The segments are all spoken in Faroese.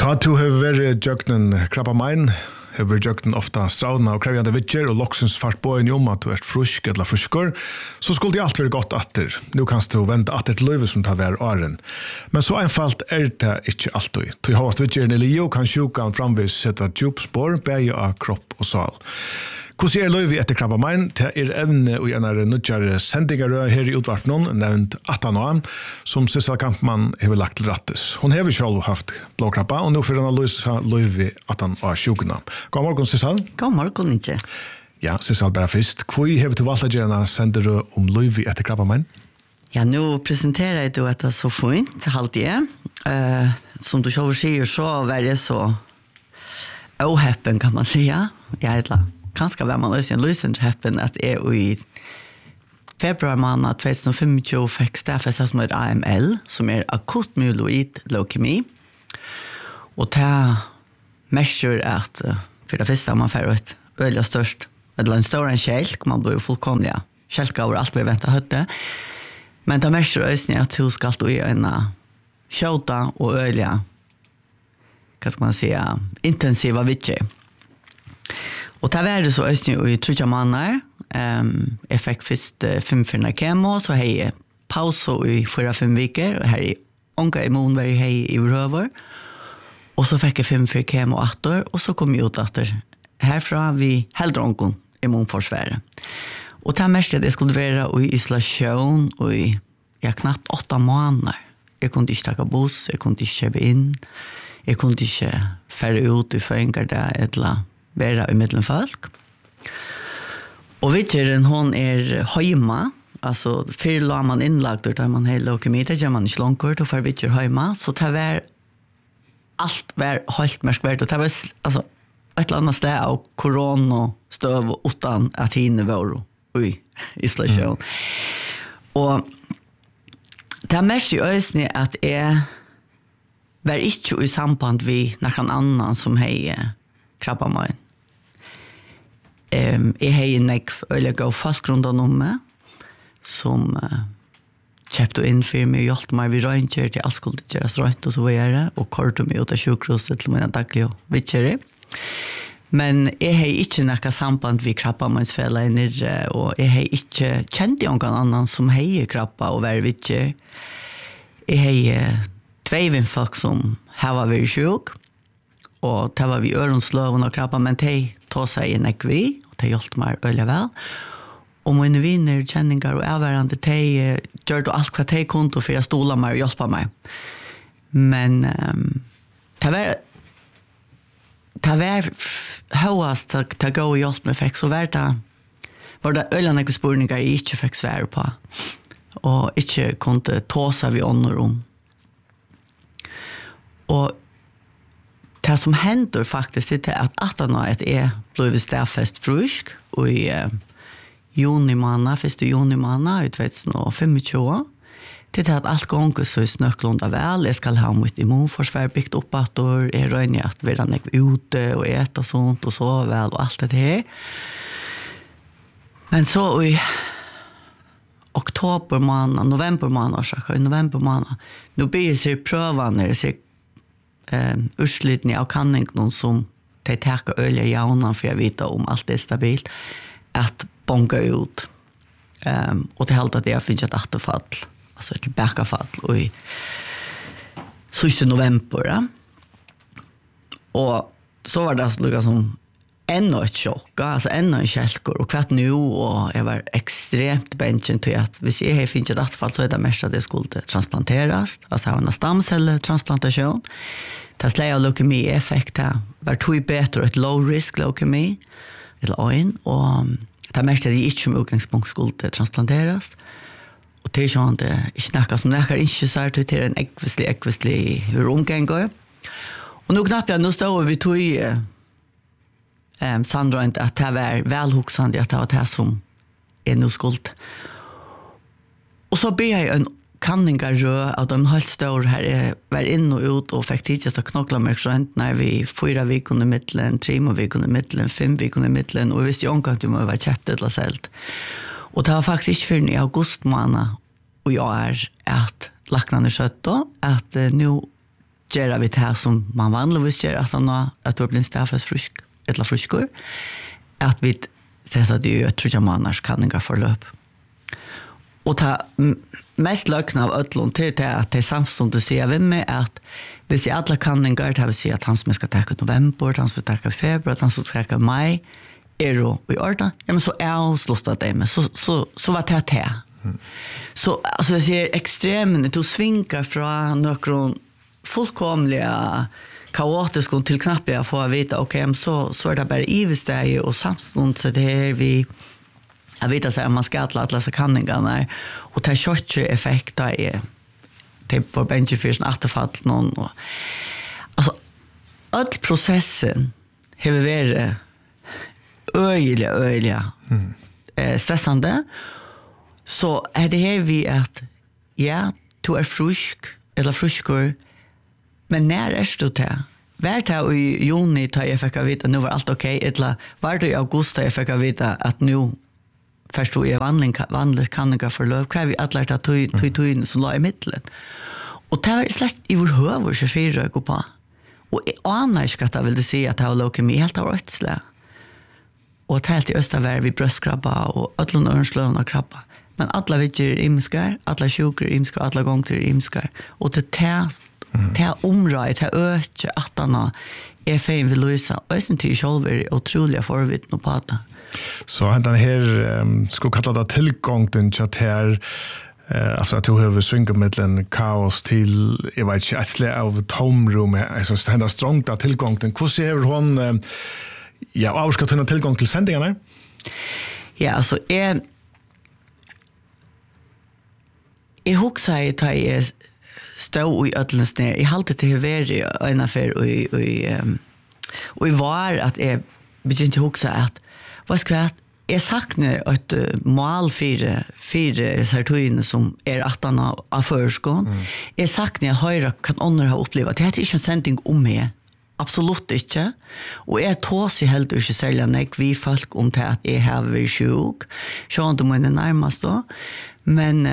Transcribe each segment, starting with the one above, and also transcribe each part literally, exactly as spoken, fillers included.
Ta du har vært jøkken krabbamein, har vært jøkken ofte straudene og krevjende vidger, og loksens fart på en om at du er frusk eller fruskor, så skulle det alt være godt atter. Nå kan du vente atter til løyve som tar hver åren. Men så einfalt er det ikke alltid. Du har vært vidgeren i Lio, kan sjukan framvis sette djupspår, beie av kropp og sal. Hvordan er løyve etter krabbamein? Det er evne og en av nødgjere sendinger her i utvartnån, nevnt Atanoam, som Sissel Kampmann har lagt til rattes. Hun har selv haft blåkrabba, og nå får hun løse løyve Atan og sjukene. God morgen, Sissel. God morgen, ikke. Ja, Sissel, bare først. Hvor har du valgt å gjøre sender om løyve etter krabbamein? Ja, nå presenterer jeg dette så fint, til halvtid. Uh, som du selv sier, så var det så oheppen, kan man si. Jeg er et kanskje var man også en løsende heppen at jeg i februar måned tjugohundrafemtio fikk stedfestet som er A M L, som er akutt myeloid leukemi. Og det merker at for det første man får et øyelig størst, eller en større enn kjelk, man blir jo fullkomlig kjelka over alt blir ventet høtte. Men det merker også at hun skal stå i en kjøta og øyelig, hva skal man si, intensiva vidtjer. Og det var det så østning i tredje måneder. Um, jeg fikk først uh, fem fyrne kemo, så har jeg pause i fyra-fem veker, og her er ånga immun var jeg i røver. Og så fikk jeg fem fyrne kemo atter, og så kom jeg ut atter. Herfra vi heldre ånga immunforsværet. Og det mest at jeg skulle være i isolasjon og i ja, knapt åtta måneder. Jeg kunne ikke takke buss, jeg kunne ikke kjøpe inn, jeg kunne ikke fære ut i føringer der, eller være i middelen folk. Og vidtjeren, hun er høyma, altså før la man innlagt der man har leukemi, det gjør man ikke langt, og for vidtjer høyma, så det var alt var helt merkvært, og det var altså, et eller annet sted av korona, støv og utan at henne var i isolasjon. Mm. Og det er mest i øsene at jeg var ikke i samband med noen annen som har krabbamein. Um, jeg har en øyelig gav folk rundt om meg, som uh, kjøpte inn for meg og hjelpte meg ved røyntjer til alt skulle gjøres røynt og så videre, og kortet meg ut av sjukhuset til mine daglige vidtjere. Men jeg har ikke noe samband med krabbameinsfellet nere, og jeg har ikke kjent noen annen som har krabba og vært vidtjer. Jeg har uh, tvei folk som har vært sjuk, og det var vi øronsløven og krabba, men de tog seg inn ikke vi, og de hjelpte meg øyelig vel. Og mine viner, kjenninger og avværende, de gjør alt hva de kunne for å stole meg og hjelpe meg. Men um, det var det var høyest til å gå og hjelpe meg fikk, så var det var det øyelig noen spørninger jeg ikke fikk svære på, og ikke kunne ta seg ved ånder om. Og det som händer faktiskt är att Atanoam att är blivit stadfäst frusk och i uh, juni månad, första juni månad, tjugohundrafemtio. Det är att allt gånger så är snöklunda väl. Jag ska ha mitt immunforsvar byggt upp att jag är röjning att vi är ute och äta sånt och så väl och allt det här. Men så i oktober månad, november månad, i november månad, nu blir det sig prövan när det ser Um, urslitning av kanningen som de taker øyelig jaunan for jeg vet om alt er stabilt, at bonga ut. Um, og det heldt at jeg finner et atterfall, altså et tilbakefall i siste november. Ja. Og så var det altså som enda et sjokk, altså enda en kjelkor, og kvart nu, og jeg var ekstremt bensjen til at hvis jeg har finnet et atterfall, så er det mest at det skulle transplanteres, altså ha en stamcelletransplantasjon. Det slag av leukemi-effekt var tog bedre et low-risk leukemi, eller øyn, og det mest at jeg ikke som utgangspunkt skulle transplanteres. Og det er sånn at jeg snakker som nekker ikke så til til en ekvistlig, ekvistlig romganger. Og nå knapt jeg, nå står vi tog um, sandrøynt at det var velhoksende at det var det som er noe skuld. Og så blir jeg en kanningar rød av de helt store her er var inn og ut og fikk tid til å knokla meg sånt når vi fyra viker under middelen, tre viker under middelen, fem viker under middelen, og visste jo omgang at du må være kjøpt eller selv. Og det var faktisk ikke før i august måned, og jeg er at laknene skjøtt da, at uh, nå göra vi det här som man vanligtvis gör, att han har att du blir staffas frisk, eller friskor, att vi sätter det ju, jag tror jag man annars kan inga förlöp. Och ta mest lökna av ödlån till det att det är samstånd att säga vem är att hvis jag alla kanningar, det vill säga att han som ska täcka november, han som ska täcka februari, han som ska täcka maj, är då i ordan, ja men så är jag slåstat det med, så, så, så var det här. Mm. Så alltså jag ser extremen, du svinkar från några fullkomliga kaotiska till knappt jag får veta, okej, okay, så, så är det bara ivesteg och samstånd så det är vi jag vet att man ska alla alla så kanningarna och ta shotche effekt där är typ på benchfirst återfall någon och alltså all processen har varit öjliga öjliga mm. eh, stressande så är det här vi att ja du är frisk eller friskor men när är du där var det i juni tar jag fick veta nu var allt okej okay, eller var det i augusti jag fick veta att nu förstår jag vanlig vanligt kanningar förlöp kan vi alla ta tog tog som la i mitten och det var slett i vår huvud så fyra gå på och annars ska det väl det se att det har leukemi helt av rättsla och det helt i östavär vi bröstkrabba och ödlon örnslövna krabba men alla vidger imskar alla sjukar imskar alla gånger imskar och det tä tä området det ökar att han är fin vill lösa och sen till själva otroliga förvittna på det. Så den här um, skulle kalla det tillgång den chat här uh, alltså att du har svingarmedlen kaos till jag vet inte ett slag av tomrum alltså ständer strångt att tillgång den hur ser hon uh, ja avska till tillgång till sändningarna? Ja alltså är jag huxar ju ta är stå i ödlens ner i halta till veri en affär och i och i och i var att är begynte huxa att vad ska jag jag saknar ett mål för för sertoin som är åttan av förskon. Mm. Jag saknar höra kan andra ha upplevt. Det är inte en sändning om mig. Absolut inte. Och jag tås i helt inte sälja när vi folk om det att jag har varit sjuk. Så inte om det närmast då. Men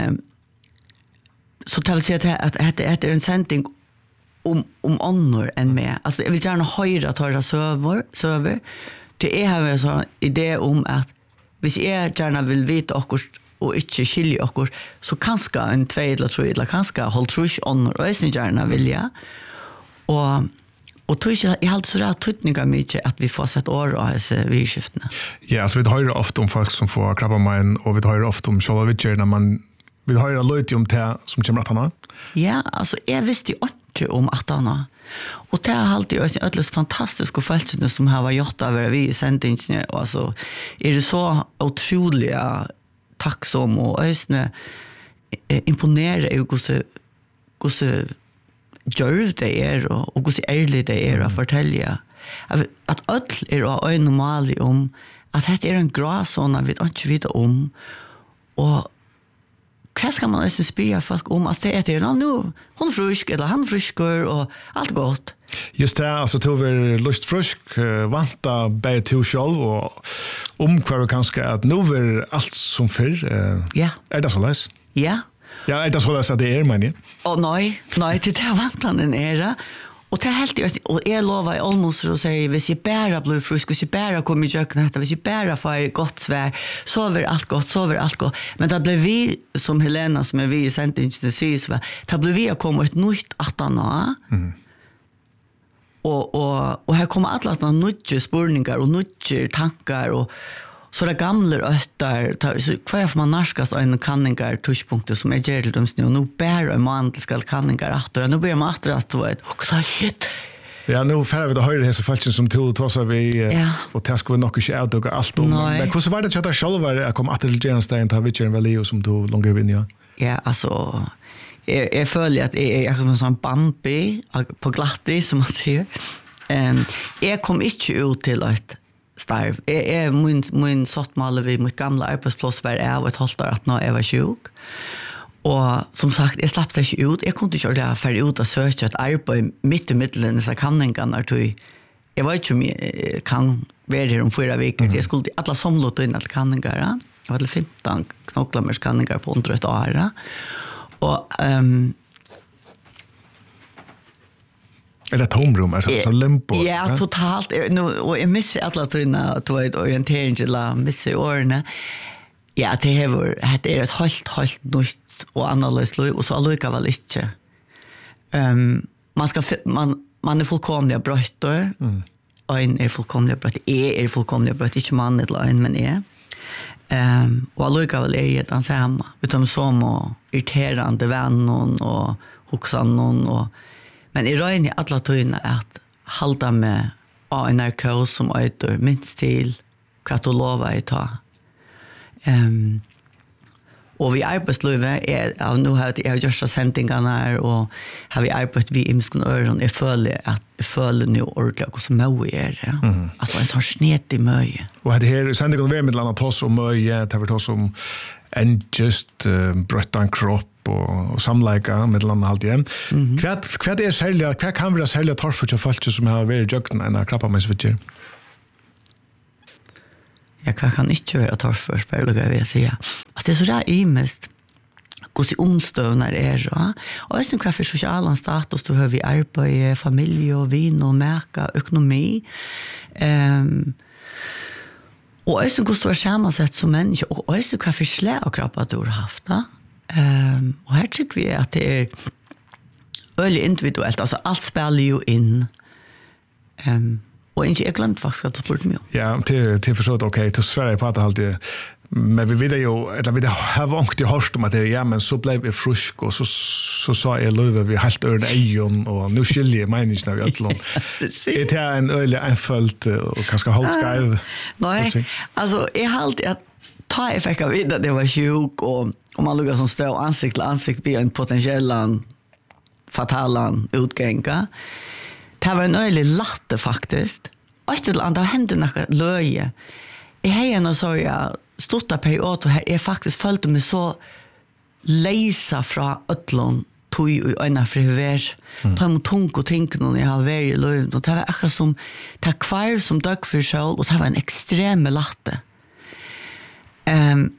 så det vill säga att det är en sändning om om andra än mig. Alltså jag vill gärna höra att höra söver söver. Det är här en sån idé om att hvis jag gärna vill veta och och inte skilja och så kanske en två eller tre eller kanske håll trusch on och är gärna vilja och och tror jag jag har så rätt tutningar mycket att vi får sett år och så vi skiftarna. Ja, så vi hör ofta om folk som får krabba mig och vi hör ofta om själva vidger när man vill höra lite om det som kommer att han. Ja, alltså jag visste ju inte om att han och det har alltid varit ett alldeles fantastiskt och fältande som har gjort av vi i sändningen. Alltså, är det så otroliga tacksom och ösne imponerar ju hur så djörv det är och, och hur så ärligt det är att fortälja. Att öll är en normal om att det är en gråzon vi inte vet om och vad ska man också spira folk om att det är det nu hon är frisk eller han friskor och allt gott. Just det, alltså tog vi lust frisk vanta bättre till själv och om kvar kanske att nu är allt som för uh, ja. Är det så läs? Ja. Ja, är det så läs att det är men. Och nej, nej det där vantan en era. Och det helt jag och jag lovar jag almost och säger hvis jag bara blir frisk och jag bara kommer jag kunna äta hvis jag bara får gott svär så över allt gott så över allt gott men då blev vi som Helena som är vi i sändningen till sys va då blev vi att komma ett nytt attana mm. och och och här kommer alla såna nya spårningar och nya tankar och så det gamla öttar så kvar får man narskas en kanningar touchpunkter som är gärdums nu nu bär en man ska kanningar åter nu blir man åter att vad och så shit ja nu får vi det höra det så fallet som till trossa vi ja. Och det ska vi nog inte ut och allt om men hur så var det att jag själv att komma till Jernstein ta vilken en value som du långt in ja ja alltså jag jag följer att är jag som sån Bambi på glattis som man säger ehm jag kom inte ut till ett starv. Jag är min, min sottmål vid mitt gamla arbetsplats var jag ett halvt år att när jag var sjuk. Och som sagt, jag slapp sig inte ut. Jag kunde inte göra för ut och söka ett arbete mitt i mitten av kanningarna. Jag vet inte om jag kan vara här om fyra veckor. Mm. Jag skulle alla samlat in alla kanningar. Jag hade femton knocklamers kanningar på under ett år. Och um, Eller tomrum, alltså så limbo. Ja, ja, totalt. Nu och jag missar alla tydna att ett orientering till la missar årene. Ja, det har det är ett helt helt nytt och analys och så allika väl inte. Ehm man ska man man är fullkomliga brötter. Mm. En är fullkomliga brött. Är är fullkomliga brött, inte man eller en men är. Ehm och allika väl är det samma. Utom som och irriterande vänner och huxan någon och men i röjen i alla tydna att halda med N R K som öter minst till katolova i ta. Um, och vi arbetslivet är ja, nu har jag just sändningarna här och har vi arbetat vi imskon öron är följe att följa nu ordentligt och så må är det. Mm. Alltså en sån snet i möje. Och det här sändningarna vi med landa toss om möje, det har vi toss om en just uh, bröttan kropp och, och samlägga med landa halt igen. Mm-hmm. Kvad kvad är sälja, kvad kan vi sälja torf för folk som har varit jökten en krappa med switcher. Jag kan, kan inte vara torrför, för det vill jag säga. Att det är så där imest hur sig omstövnar är då. Och just nu kvar för sociala status då har vi arbete, familj och vin och märka, ekonomi. Um, och just nu hur står sammansatt som människa och just nu kvar för slä och krabba du har haft. Um, och här tycker vi att det är väldigt individuellt. Alltså allt spelar ju in. Um, Och inte jag glömt faktiskt att det spurt mig. Ja, till till förstått okej, till Sverige på att alltid men vi vill ju eller vi har vant i hörst om att det är ja men så blev vi frisk och så så sa jag löve vi helt öde ejon och nu skiljer meningen när vi allon. Det är en öle enfalt och kanske halvskriv. Nej, alltså är halt att ta effekter vid att det var sjuk och om man luggar som står ansikt till ansikt blir en potentiell fatalan utgånga. Det var en öjlig latte faktiskt. Och ett eller annat hände något löje. I hejen så jag stått period och här är faktiskt följt med så lejsa från ötlån tog i öjna friver. Mm. Ta emot tung och tänk när jag har varit i löven. Och det var akkurat som det kvarv som dök för sig och det var en extrem latte. Um,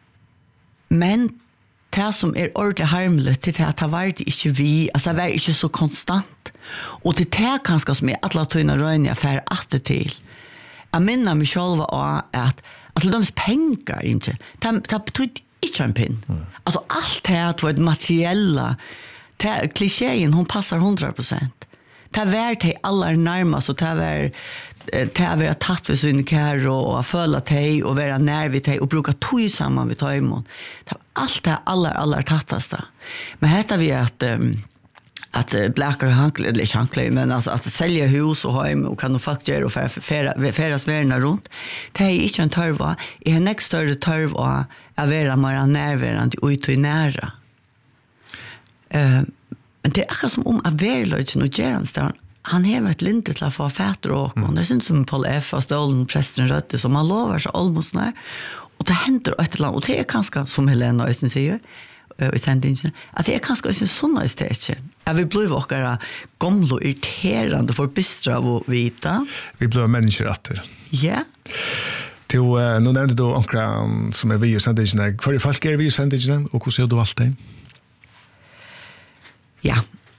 men det som är ordentligt harmligt det är att det var inte vi, alltså det var inte så konstant. Och det är kanske som är alla tøyna røyne jag fär att det till. Jag minnar mig själva att att de pengar inte, det, det betyder inte en pinn. Mm. Alltså allt det här var ett materiella, klichén hon passar hundra procent. Det är värt det allra närmast och det är värt det är värt tatt vid sin kär och följa dig och vara när vid dig och bruka tog samman vid dig imot. Det är allt det allra, allra tattaste. Men heter vi att um, att bläka hankle eller hankle men alltså att sälja hus och hem och kan faktiskt göra och färra färra svärna runt. Det är inte en törva. I en next större törva är vara mer närvarande ut och nära. Eh men det är akkurat som om att vara lite nu Gernstorn. Han har ett linte till att få fätter och och det syns som Paul F. och Stolen prästen rötte som han lovar så almost när och det händer ett eller annat och det är kanske som Helena Östen säger i sändningen att det är kanske en sån här stage. Jag vill bli våra gamla irriterande för bystra och vita. Vi blir människor åter. Ja. Till uh, nu nämnde du ankra som är vi i sändningen. Kvar är folk är vi i sändningen och hur ser du allt det? Ja.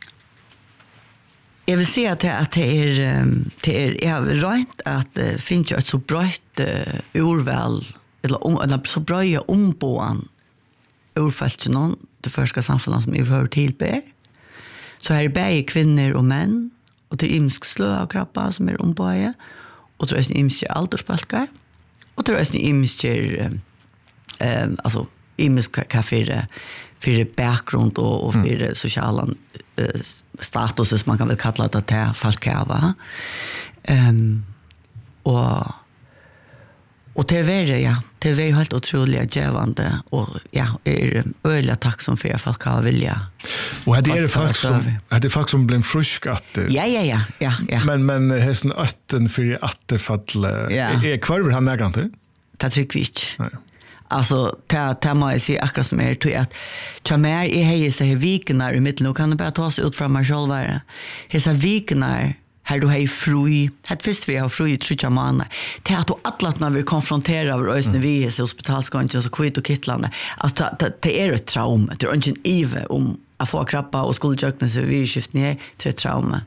Jag vill säga att det, att det är det är jag har rätt att det finns ju ett så brett uh, urval eller, om, eller så bra ombåan urfältsen det första samfunnet som vi hör tillber. Så här är bäge kvinnor och män och det är imsk slö och krabba som är ombåge och det är en imsk alderspalkar och det är en imsk eh, alltså imsk kaffe för bakgrund och, och för mm. sociala eh, status som man kan väl kalla det till falkava. Um, och Och det är väl ja, det är väl helt otroligt givande och ja, är öliga tack som för folk har vilja. Och det är folk som det är folk som blir friska att Ja ja ja, ja ja. Men men hästen ötten för återfall är kvar han är grant. Det tycker vi inte. Alltså ta ta mig se akkurat som är till att chamär är hej så här viknar i mitten och kan det bara ta sig ut från mig själva. Hesa viknar här du har fru, det först vi har fru i tre månader. Det att du allat när vi konfronterar över ösnen vi i hospitalsgången så kvitt och kittlande. Alltså det är ett trauma. Det är inte en ive om att få krabba och skuldjökna sig vid skift ner till ett trauma.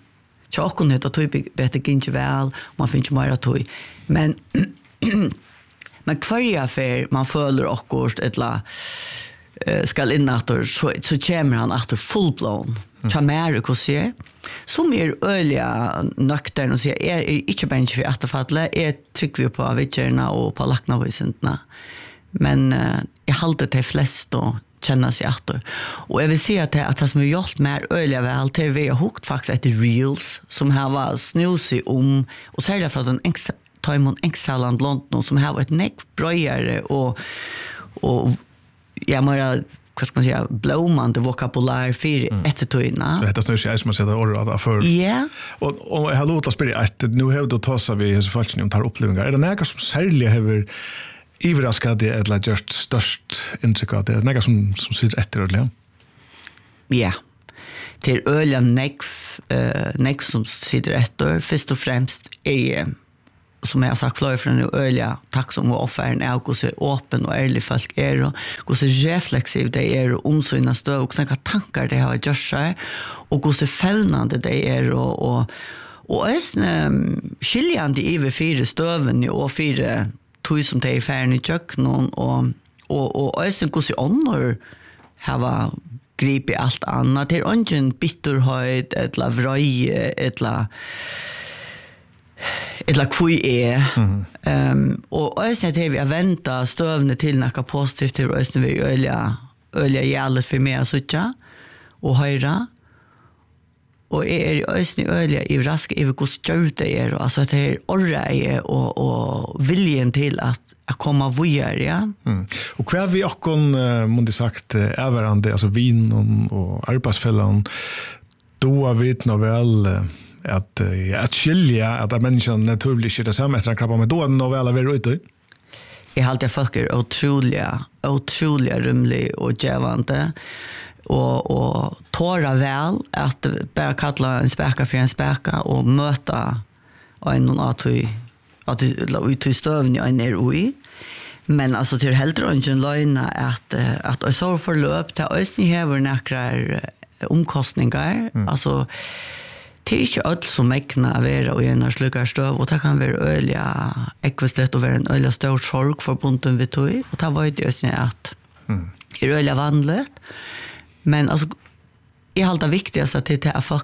tjocken heter tog bättre inte väl, man finns mer att tog. Men men kvarje affär man följer också ett la uh, skall in att så så kommer han att fullblån. Ta mer och se. Som är öliga nöktern och säger är inte bara för att falla är tryck vi på vitcherna och på lacknavisentna. Men uh, jag håller det flest då känna sig åter. Och jag vill se att det att det som har gjort mer öliga väl till vi har hukt faktiskt ett reels som här var snusig om och så är det för att den extra Taimon Exhaland London som har ett neck bröjare och och jag menar vad ska man säga blomande vokabulär för mm. ettertøyna. Det heter snörs jag som sätter ord för. Ja. Och och jag har låtit spela att nu har då tossa vi så falskt om tar upplevelser. Är det något som särskilt har överraskat det eller just störst intryck av det? Är det något som som sitter efter ordentligt? Ja. Till öliga neck eh neck som sitter efter först och främst är som jag har sagt flera från nu öliga tack som var offern är och så öppen och ärlig folk är och hur så reflexiv det är och omsynna stöv och såna tankar det har gjort sig och hur så fällande det är och och och är skiljande i över fyra stöven och fyra tog som det är färn i köknen och och och är så hur så honor har grip i allt annat det är ingen bitterhet eller vröje eller Eller kvui är mm. um, och ösnet här vi vänta stövne till något positivt till ösnet vi ölja ölja jävligt för mer så tjå och höra och är ösnet ölja i rask i hur stört det är alltså att det är orre och och viljen till att att komma vidare ja mm. och kvar vi också uh, måste sagt överande alltså vin och, och arbetsfällan då vet nog väl uh, att uh, att skilja att människan naturligt inte samma efter krabba med då nog väl över ute. Jag har alltid folk är otroliga otroliga rymlig och gevande och och tåra väl att bara kalla en späka för en späka och möta en att att ut i stövn i en oi. Men alltså till heldre ingen lögna att att jag så förlöp till ösni häver några omkostningar mm. alltså det är inte allt som mäkna att vara i en slukar stöv och det kan vara öliga ekvistett och vara en öliga stor sorg för bunten vi tog och det var ju just att mm. det är öliga vanligt men alltså jag har det viktigaste till att folk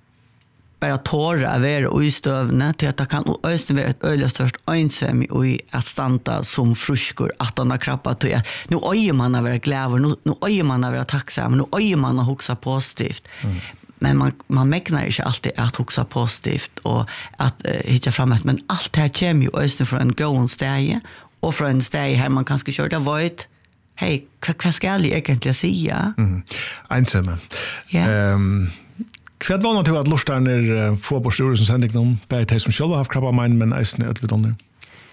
bara tåra att vara i stövna till att det kan ösna vara ett öliga störst önsam i att stanna som fruskor att han har krabbat till att nu öjer man att vara gläver nu, nu öjer man att vara tacksam nu öjer man att huxa positivt mm. Men man man mäknar inte alltid att huxa positivt och att uh, hitta framåt men allt det här kommer ju ösna från en gåen steg och från en steg här man kanske körde void. Hej, vad ska jag egentligen säga? Mm. Ensamma. Ja. Ehm Kvad var nog att lusta när fotbollsstyrelsen som sände dem på det som själva har krabba men men är snällt vid andra.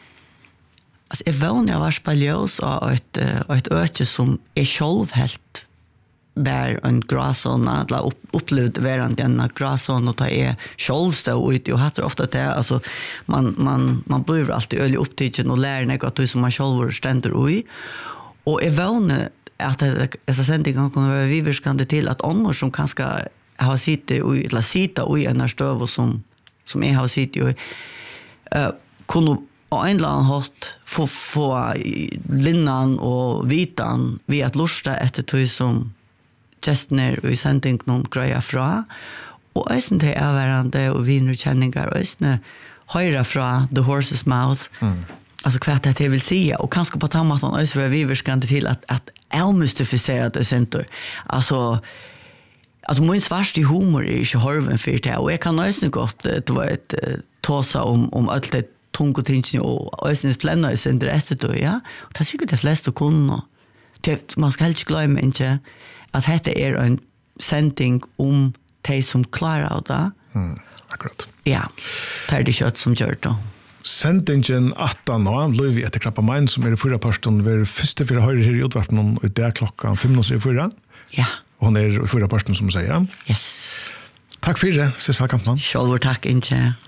Alltså jag var när jag var spaljos och ett ett öke som är själv helt där en gråsona eller upp, upplevd verande en gråsona och ta är självstå ut och har ofta det alltså man man man blir alltid ölig upptagen och lär något som man själv ständer i och är vana att dessa sändningar kan vara viverskande till att annor som kanske har sitte och eller sitta i en stöv som som är har sitt ju eh kunde och en eller annan hot få få linnan och vitan vi att lusta efter tog som gestner och sändning någon grejer fra och ösn det är varande och vinner känningar ösn höra fra the horse's mouth mm. Alltså kvart att det vill säga och kanske på tammaton ösn för viverskande till att att elmystificera det center alltså Alltså min svarta humor är inte horven för det och jag kan nästan gott det var ett tåsa om om allt det tunga ting och ösnen flänna är inte rätt då ja och det tycker det flesta kunna det man ska helt glömma inte att det är en sändning om de som klarar det. Mm, akkurat. Ja. Det är det kött som gör det. Sändningen åttan och han löv efter krabba min som är det förra parsten var första för höra här i utvarten och det är klockan fem minuter i förra. Ja. Hon är i förra parsten som säger. Yes. Tack för det, Cecil Kampmann. Själv tack inte.